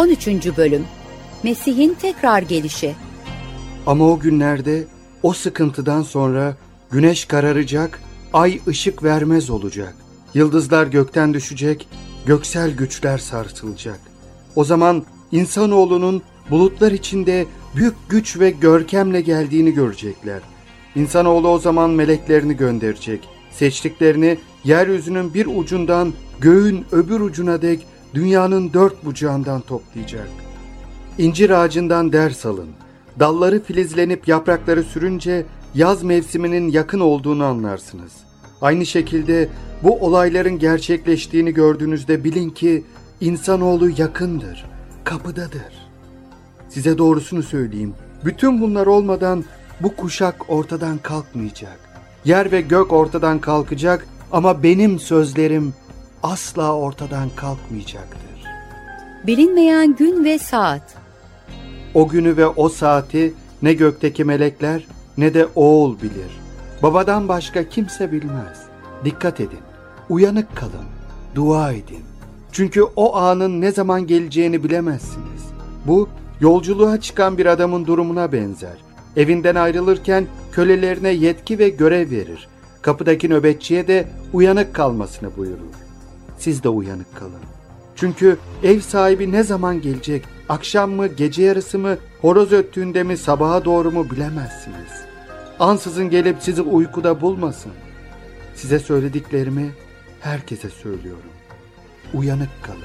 13. Bölüm Mesih'in tekrar gelişi. Ama o günlerde, o sıkıntıdan sonra güneş kararacak, ay ışık vermez olacak. Yıldızlar gökten düşecek, göksel güçler sarsılacak. O zaman insanoğlunun bulutlar içinde büyük güç ve görkemle geldiğini görecekler. İnsanoğlu o zaman meleklerini gönderecek. Seçtiklerini yeryüzünün bir ucundan göğün öbür ucuna dek dünyanın dört bucağından toplayacak. İncir ağacından ders alın. Dalları filizlenip yaprakları sürünce yaz mevsiminin yakın olduğunu anlarsınız. Aynı şekilde bu olayların gerçekleştiğini gördüğünüzde bilin ki insanoğlu yakındır, kapıdadır. Size doğrusunu söyleyeyim. Bütün bunlar olmadan bu kuşak ortadan kalkmayacak. Yer ve gök ortadan kalkacak ama benim sözlerim asla ortadan kalkmayacaktır. Bilinmeyen gün ve saat. O günü ve o saati ne gökteki melekler ne de oğul bilir. Babadan başka kimse bilmez. Dikkat edin, uyanık kalın, dua edin. Çünkü o anın ne zaman geleceğini bilemezsiniz. Bu, yolculuğa çıkan bir adamın durumuna benzer. Evinden ayrılırken kölelerine yetki ve görev verir. Kapıdaki nöbetçiye de uyanık kalmasını buyurur. Siz de uyanık kalın. Çünkü ev sahibi ne zaman gelecek, akşam mı, gece yarısı mı, horoz öttüğünde mi, sabaha doğru mu bilemezsiniz. Ansızın gelip sizi uykuda bulmasın. Size söylediklerimi herkese söylüyorum. Uyanık kalın.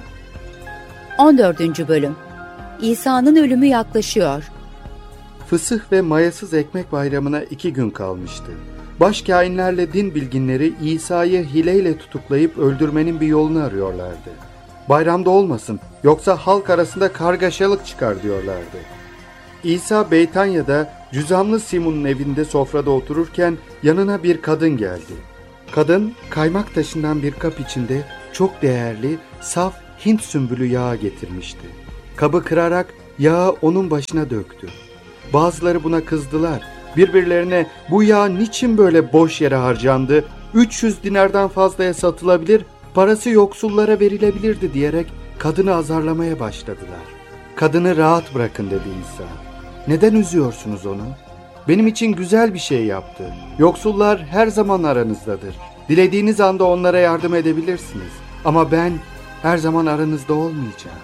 14. Bölüm İsa'nın ölümü yaklaşıyor. Fısıh ve mayasız ekmek bayramına 2 gün kalmıştı. Başkâhinlerle din bilginleri İsa'yı hileyle tutuklayıp öldürmenin bir yolunu arıyorlardı. Bayramda olmasın, yoksa halk arasında kargaşalık çıkar diyorlardı. İsa Beytanya'da cüzamlı Simon'un evinde sofrada otururken yanına bir kadın geldi. Kadın kaymak taşından bir kap içinde çok değerli, saf Hint sümbülü yağı getirmişti. Kabı kırarak yağı onun başına döktü. Bazıları buna kızdılar. Birbirlerine bu yağ niçin böyle boş yere harcandı, 300 dinardan fazlaya satılabilir, parası yoksullara verilebilirdi diyerek kadını azarlamaya başladılar. Kadını rahat bırakın dedi İsa. Neden üzüyorsunuz onu? Benim için güzel bir şey yaptı. Yoksullar her zaman aranızdadır. Dilediğiniz anda onlara yardım edebilirsiniz. Ama ben her zaman aranızda olmayacağım.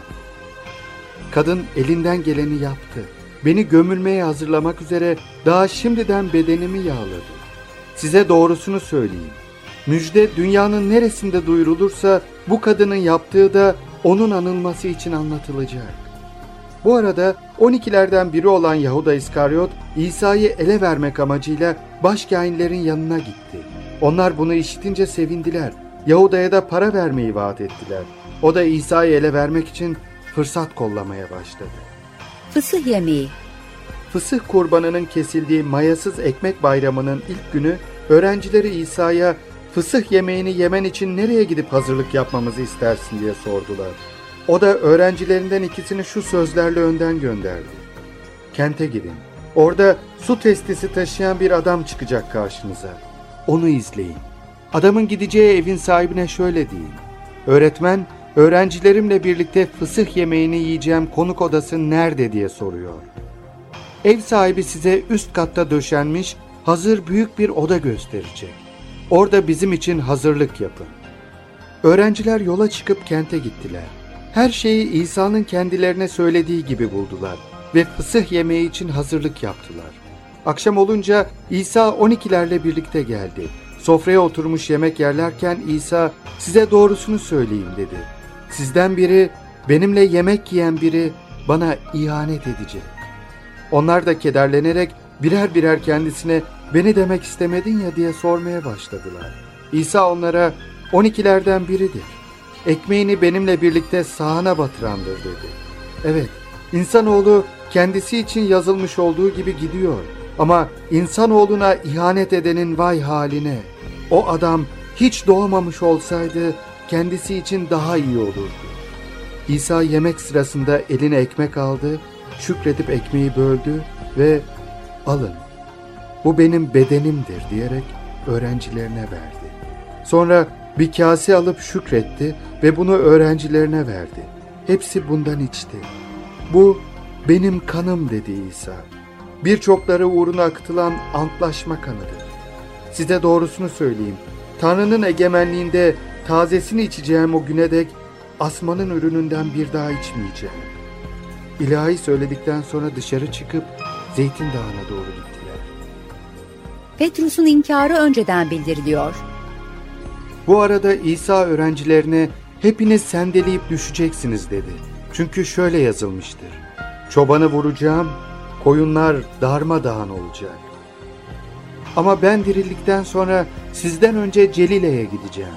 Kadın elinden geleni yaptı. Beni gömülmeye hazırlamak üzere daha şimdiden bedenimi yağladı. Size doğrusunu söyleyeyim. Müjde dünyanın neresinde duyurulursa bu kadının yaptığı da onun anılması için anlatılacak. Bu arada 12'lerden biri olan Yahuda İskaryot, İsa'yı ele vermek amacıyla başkâhinlerin yanına gitti. Onlar bunu işitince sevindiler. Yahuda'ya da para vermeyi vaat ettiler. O da İsa'yı ele vermek için fırsat kollamaya başladı. Fısıh yemeği. Fısıh kurbanının kesildiği mayasız ekmek bayramının ilk günü öğrencileri İsa'ya fısıh yemeğini yemen için nereye gidip hazırlık yapmamızı istersin diye sordular. O da öğrencilerinden ikisini şu sözlerle önden gönderdi. Kente gidin. Orada su testisi taşıyan bir adam çıkacak karşınıza. Onu izleyin. Adamın gideceği evin sahibine şöyle deyin. Öğretmen, öğrencilerimle birlikte fısıh yemeğini yiyeceğim konuk odası nerede diye soruyor. Ev sahibi size üst katta döşenmiş, hazır büyük bir oda gösterecek. Orada bizim için hazırlık yapın. Öğrenciler yola çıkıp kente gittiler. Her şeyi İsa'nın kendilerine söylediği gibi buldular ve fısıh yemeği için hazırlık yaptılar. Akşam olunca İsa 12'lerle birlikte geldi. Sofraya oturmuş yemek yerlerken İsa, size doğrusunu söyleyeyim dedi. Sizden biri, benimle yemek yiyen biri bana ihanet edecek. Onlar da kederlenerek birer birer kendisine beni demek istemedin ya diye sormaya başladılar. İsa onlara 12'lerden biridir. Ekmeğini benimle birlikte sahana batırandır dedi. Evet, insanoğlu kendisi için yazılmış olduğu gibi gidiyor. Ama insanoğluna ihanet edenin vay haline. O adam hiç doğmamış olsaydı kendisi için daha iyi olurdu. İsa yemek sırasında eline ekmek aldı, şükredip ekmeği böldü ve alın, bu benim bedenimdir diyerek öğrencilerine verdi. Sonra bir kase alıp şükretti ve bunu öğrencilerine verdi. Hepsi bundan içti. Bu benim kanım dedi İsa. Birçokları uğruna akıtılan antlaşma kanıdır. Size doğrusunu söyleyeyim. Tanrı'nın egemenliğinde tazesini içeceğim o güne dek asmanın ürününden bir daha içmeyeceğim. İlahi söyledikten sonra dışarı çıkıp Zeytin Dağı'na doğru gittiler. Petrus'un inkarı önceden bildiriliyor. Bu arada İsa öğrencilerine hepiniz sendeleyip düşeceksiniz dedi. Çünkü şöyle yazılmıştır. Çobanı vuracağım, koyunlar darmadağın olacak. Ama ben dirildikten sonra sizden önce Celile'ye gideceğim.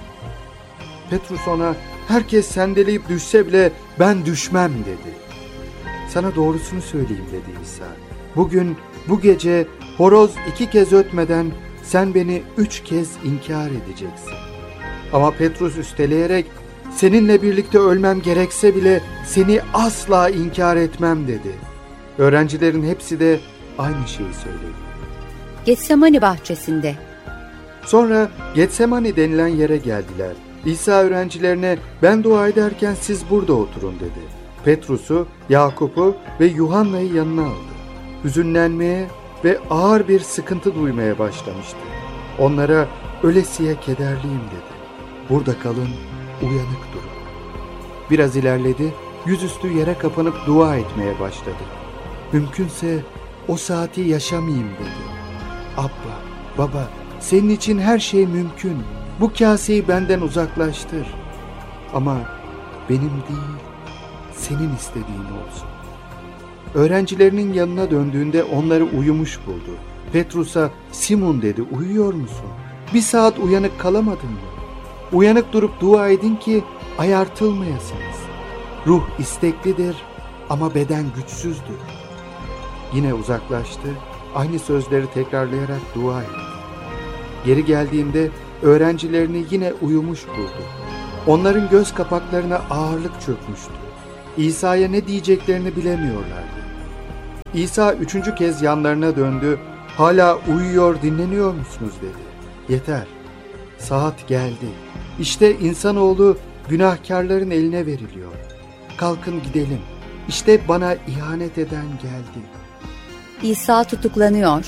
Petrus ona herkes sendeleyip düşse bile ben düşmem dedi. Sana doğrusunu söyleyeyim dedi İsa. Bugün, bu gece horoz 2 kez ötmeden sen beni 3 kez inkar edeceksin. Ama Petrus üsteleyerek seninle birlikte ölmem gerekse bile seni asla inkar etmem dedi. Öğrencilerin hepsi de aynı şeyi söyledi. Getsemani bahçesinde. Sonra Getsemani denilen yere geldiler. İsa öğrencilerine ben dua ederken siz burada oturun dedi. Petrus'u, Yakup'u ve Yuhanna'yı yanına aldı. Hüzünlenmeye ve ağır bir sıkıntı duymaya başlamıştı. Onlara ölesiye kederliyim dedi. Burada kalın, uyanık durun. Biraz ilerledi, yüzüstü yere kapanıp dua etmeye başladı. Mümkünse o saati yaşamayayım dedi. Abba, baba, senin için her şey mümkün. Bu kaseyi benden uzaklaştır. Ama benim değil, senin istediğin olsun. Öğrencilerinin yanına döndüğünde onları uyumuş buldu. Petrus'a Simon dedi, uyuyor musun? 1 saat uyanık kalamadın mı? Uyanık durup dua edin ki ayartılmayasınız. Ruh isteklidir ama beden güçsüzdür. Yine uzaklaştı, aynı sözleri tekrarlayarak dua etti. Geri geldiğinde öğrencilerini yine uyumuş buldu. Onların göz kapaklarına ağırlık çökmüştü. İsa'ya ne diyeceklerini bilemiyorlardı. İsa 3. kez yanlarına döndü. Hala uyuyor, dinleniyor musunuz dedi. Yeter. Saat geldi. İşte insanoğlu günahkarların eline veriliyor. Kalkın gidelim. İşte bana ihanet eden geldi. İsa tutuklanıyor.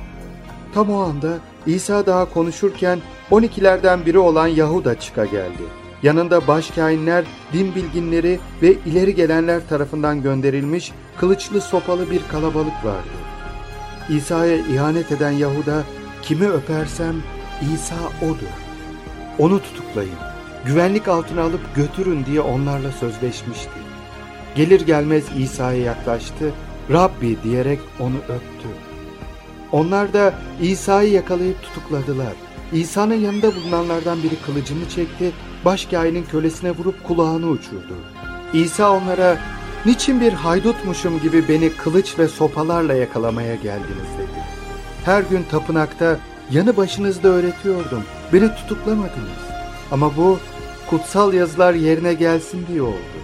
Tam o anda İsa daha konuşurken 12'lerden biri olan Yahuda çıka geldi. Yanında başkâhinler, din bilginleri ve ileri gelenler tarafından gönderilmiş kılıçlı sopalı bir kalabalık vardı. İsa'ya ihanet eden Yahuda, kimi öpersem İsa odur. Onu tutuklayın, güvenlik altına alıp götürün diye onlarla sözleşmişti. Gelir gelmez İsa'ya yaklaştı, Rabbi diyerek onu öptü. Onlar da İsa'yı yakalayıp tutukladılar. İsa'nın yanında bulunanlardan biri kılıcını çekti, başkâhinin kölesine vurup kulağını uçurdu. İsa onlara, niçin bir haydutmuşum gibi beni kılıç ve sopalarla yakalamaya geldiniz dedi. Her gün tapınakta yanı başınızda öğretiyordum, beni tutuklamadınız. Ama bu kutsal yazılar yerine gelsin diye oldu.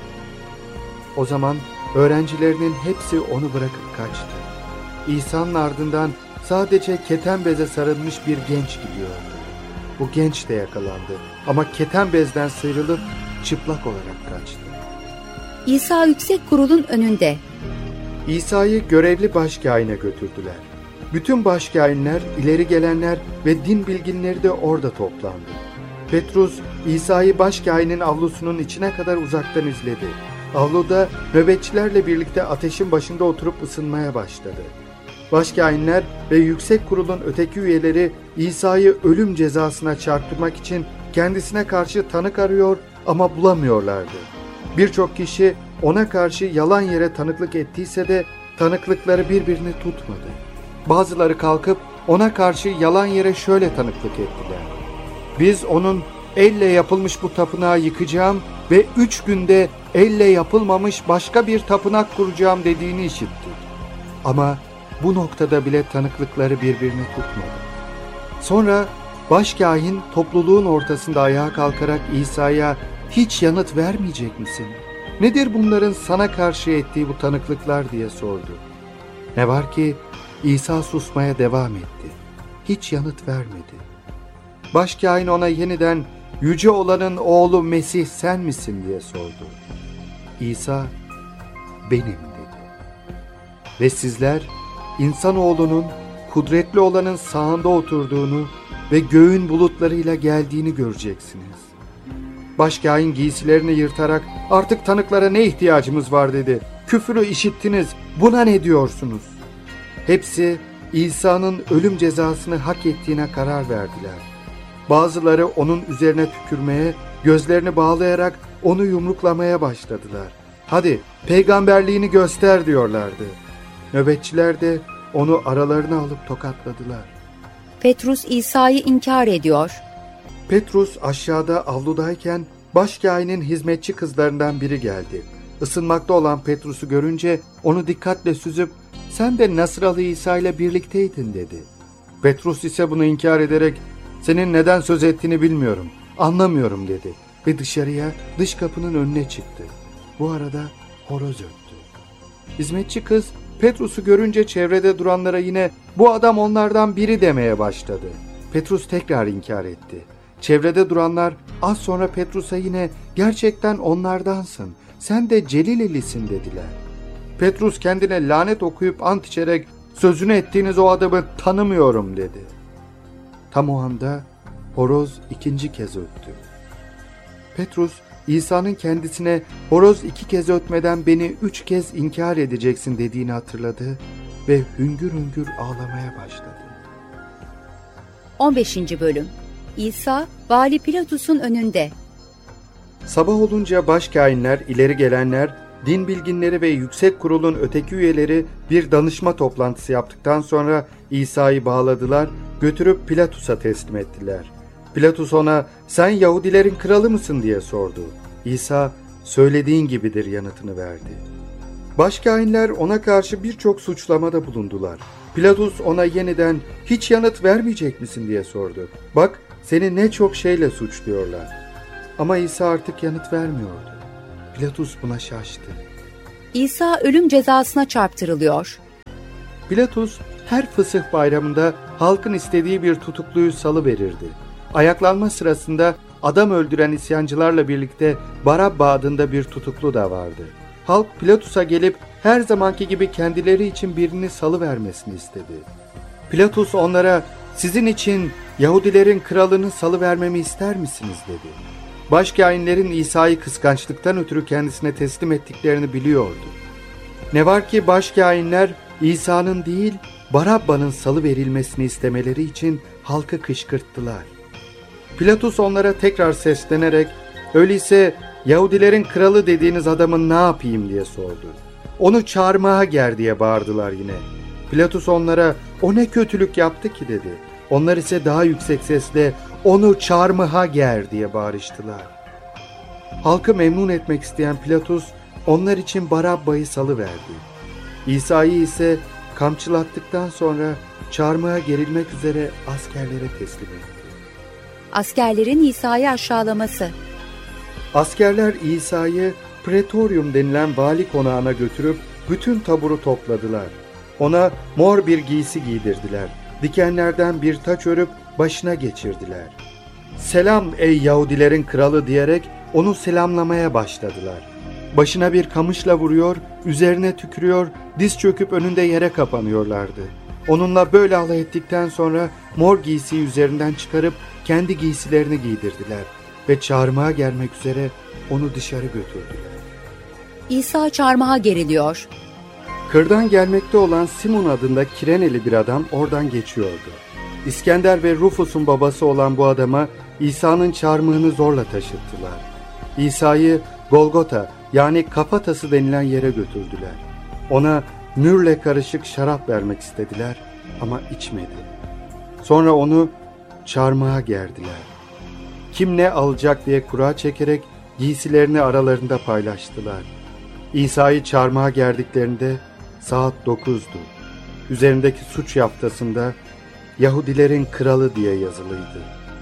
O zaman öğrencilerinin hepsi onu bırakıp kaçtı. İsa'nın ardından sadece keten beze sarılmış bir genç gidiyordu. Bu genç de yakalandı ama keten bezden sıyrılıp çıplak olarak kaçtı. İsa yüksek kurulun önünde. İsa'yı görevli başkâhine götürdüler. Bütün başkâhinler, ileri gelenler ve din bilginleri de orada toplandı. Petrus, İsa'yı başkâhinin avlusunun içine kadar uzaktan izledi. Avluda nöbetçilerle birlikte ateşin başında oturup ısınmaya başladı. Başkâhinler ve yüksek kurulun öteki üyeleri İsa'yı ölüm cezasına çarptırmak için kendisine karşı tanık arıyor ama bulamıyorlardı. Birçok kişi ona karşı yalan yere tanıklık ettiyse de tanıklıkları birbirini tutmadı. Bazıları kalkıp ona karşı yalan yere şöyle tanıklık ettiler. Biz onun elle yapılmış bu tapınağı yıkacağım ve 3 günde elle yapılmamış başka bir tapınak kuracağım dediğini işittik. Ama bu noktada bile tanıklıkları birbirini tutmadı. Sonra başkâhin topluluğun ortasında ayağa kalkarak İsa'ya hiç yanıt vermeyecek misin? Nedir bunların sana karşı ettiği bu tanıklıklar diye sordu. Ne var ki İsa susmaya devam etti. Hiç yanıt vermedi. Başkâhin ona yeniden yüce olanın oğlu Mesih sen misin diye sordu. İsa benim dedi. Ve sizler insanoğlunun kudretli olanın sağında oturduğunu ve göğün bulutlarıyla geldiğini göreceksiniz. Başkâhin giysilerini yırtarak artık tanıklara ne ihtiyacımız var dedi. Küfürü işittiniz, buna ne diyorsunuz? Hepsi İsa'nın ölüm cezasını hak ettiğine karar verdiler. Bazıları onun üzerine tükürmeye, gözlerini bağlayarak onu yumruklamaya başladılar. Hadi peygamberliğini göster diyorlardı. Nöbetçiler de onu aralarına alıp tokatladılar. Petrus İsa'yı inkar ediyor. Petrus aşağıda avludayken başkâhinin hizmetçi kızlarından biri geldi. Isınmakta olan Petrus'u görünce onu dikkatle süzüp "Sen de Nasıralı İsa ile birlikteydin" dedi. Petrus ise bunu inkar ederek "Senin neden söz ettiğini bilmiyorum, anlamıyorum" dedi ve dışarıya, dış kapının önüne çıktı. Bu arada horoz öttü. Hizmetçi kız Petrus'u görünce çevrede duranlara yine "Bu adam onlardan biri" demeye başladı. Petrus tekrar inkar etti. Çevrede duranlar az sonra Petrus'a yine "Gerçekten onlardansın, sen de Celilelisin" dediler. Petrus kendine lanet okuyup ant içerek "Sözünü ettiğiniz o adamı tanımıyorum" dedi. Tam o anda horoz ikinci kez öttü. Petrus İsa'nın kendisine "Horoz 2 kez ötmeden beni 3 kez inkar edeceksin" dediğini hatırladı ve hüngür hüngür ağlamaya başladı. 15. Bölüm. İsa, Vali Pilatus'un önünde. Sabah olunca başkâhinler, ileri gelenler, din bilginleri ve yüksek kurulun öteki üyeleri bir danışma toplantısı yaptıktan sonra İsa'yı bağladılar, götürüp Pilatus'a teslim ettiler. Pilatus ona "Sen Yahudilerin kralı mısın?" diye sordu. İsa "Söylediğin gibidir" yanıtını verdi. Başkâhinler ona karşı birçok suçlamada bulundular. Pilatus ona yeniden "Hiç yanıt vermeyecek misin?" diye sordu. "Bak, seni ne çok şeyle suçluyorlar." Ama İsa artık yanıt vermiyordu. Pilatus buna şaştı. İsa ölüm cezasına çarptırılıyor. Pilatus her Fısıh bayramında halkın istediği bir tutukluyu salıverirdi. Ayaklanma sırasında adam öldüren isyancılarla birlikte Barabba adında bir tutuklu da vardı. Halk Pilatus'a gelip her zamanki gibi kendileri için birini salıvermesini istedi. Pilatus onlara "Sizin için Yahudilerin kralını salıvermemi ister misiniz?" dedi. Başkâhinlerin İsa'yı kıskançlıktan ötürü kendisine teslim ettiklerini biliyordu. Ne var ki başkâhinler İsa'nın değil Barabba'nın salıverilmesini istemeleri için halkı kışkırttılar. Pilatus onlara tekrar seslenerek "Öyleyse Yahudilerin kralı dediğiniz adamın ne yapayım?" diye sordu. "Onu çarmıha ger" diye bağırdılar yine. Pilatus onlara "O ne kötülük yaptı ki?" dedi. Onlar ise daha yüksek sesle "Onu çarmıha ger" diye bağırıştılar. Halkı memnun etmek isteyen Pilatus onlar için Barabba'yı salıverdi. İsa'yı ise kamçılattıktan sonra çarmıha gerilmek üzere askerlere teslim etti. Askerlerin İsa'yı aşağılaması. Askerler İsa'yı Pretorium denilen vali konağına götürüp bütün taburu topladılar. Ona mor bir giysi giydirdiler. Dikenlerden bir taç örüp başına geçirdiler. "Selam ey Yahudilerin kralı" diyerek onu selamlamaya başladılar. Başına bir kamışla vuruyor, üzerine tükürüyor, diz çöküp önünde yere kapanıyorlardı. Onunla böyle alay ettikten sonra mor giysiyi üzerinden çıkarıp kendi giysilerini giydirdiler ve çarmıha germek üzere onu dışarı götürdüler. İsa çarmıha geriliyor. Kırdan gelmekte olan Simon adında Kireneli bir adam oradan geçiyordu. İskender ve Rufus'un babası olan bu adama İsa'nın çarmıhını zorla taşıttılar. İsa'yı Golgota yani kafatası denilen yere götürdüler. Ona mürle karışık şarap vermek istediler ama içmedi. Sonra onu çarmıha gerdiler. Kim ne alacak diye kura çekerek giysilerini aralarında paylaştılar. İsa'yı çarmıha gerdiklerinde saat 9'du. Üzerindeki suç yaftasında Yahudilerin kralı diye yazılıydı.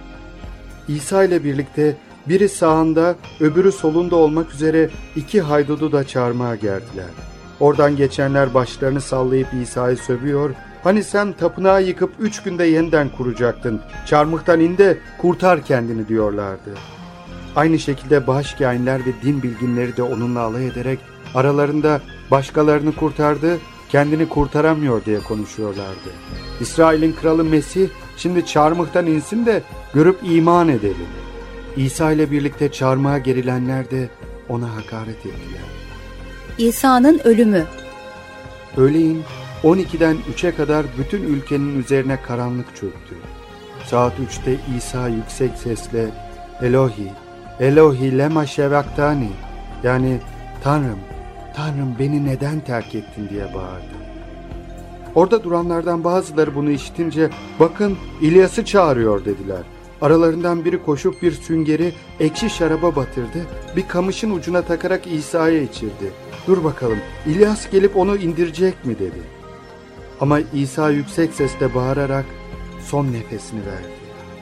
İsa ile birlikte biri sağında öbürü solunda olmak üzere 2 haydudu da çarmıha gerdiler. Oradan geçenler başlarını sallayıp İsa'yı sövüyor, "Hani sen tapınağı yıkıp 3 günde yeniden kuracaktın, çarmıhtan in de kurtar kendini" diyorlardı. Aynı şekilde başkâhinler ve din bilginleri de onunla alay ederek aralarında başkalarını kurtardı, kendini kurtaramıyor diye konuşuyorlardı. İsrail'in kralı Mesih şimdi çarmıhtan insin de görüp iman edelim. İsa ile birlikte çarmıha gerilenler de ona hakaret ettiler. İsa'nın ölümü. Öğleyin 12'den 3'e kadar bütün ülkenin üzerine karanlık çöktü. Saat 3'te İsa yüksek sesle Elohi, Elohi lema şevaktani, yani Tanrım, Tanrım beni neden terk ettin diye bağırdı. Orada duranlardan bazıları bunu işitince bakın İlyas'ı çağırıyor dediler. Aralarından biri koşup bir süngeri ekşi şaraba batırdı, bir kamışın ucuna takarak İsa'ya içirdi. Dur bakalım İlyas gelip onu indirecek mi dedi. Ama İsa yüksek sesle bağırarak son nefesini verdi.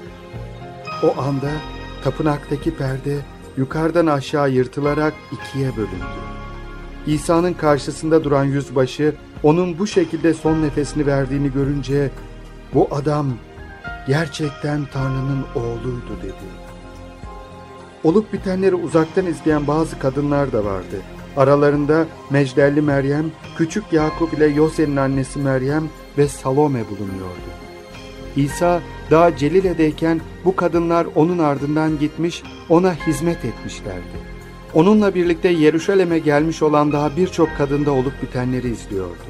O anda tapınaktaki perde yukarıdan aşağı yırtılarak ikiye bölündü. İsa'nın karşısında duran yüzbaşı onun bu şekilde son nefesini verdiğini görünce bu adam gerçekten Tanrı'nın oğluydu dedi. Olup bitenleri uzaktan izleyen bazı kadınlar da vardı. Aralarında Mecdelli Meryem, küçük Yakup ile Yose'nin annesi Meryem ve Salome bulunuyordu. İsa daha Celile'deyken bu kadınlar onun ardından gitmiş, ona hizmet etmişlerdi. Onunla birlikte Yeruşalim'e gelmiş olan daha birçok kadın da olup bitenleri izliyordu.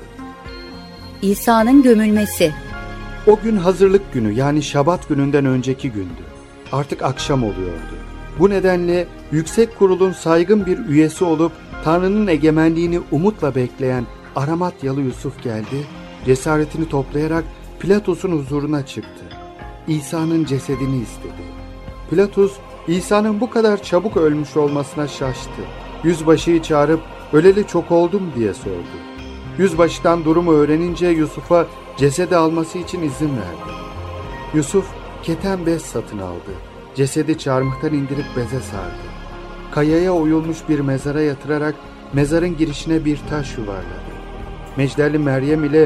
İsa'nın gömülmesi. O gün hazırlık günü, yani Şabat gününden önceki gündü. Artık akşam oluyordu. Bu nedenle yüksek kurulun saygın bir üyesi olup Tanrı'nın egemenliğini umutla bekleyen Aramatyalı Yusuf geldi, cesaretini toplayarak Pilatus'un huzuruna çıktı. İsa'nın cesedini istedi. Pilatus, İsa'nın bu kadar çabuk ölmüş olmasına şaştı. Yüzbaşıyı çağırıp öleli çok oldum diye sordu. Yüzbaşıdan durumu öğrenince Yusuf'a cesedi alması için izin verdi. Yusuf keten bez satın aldı. Cesedi çarmıhtan indirip beze sardı. Kayaya oyulmuş bir mezara yatırarak mezarın girişine bir taş yuvarladı. Mecdelli Meryem ile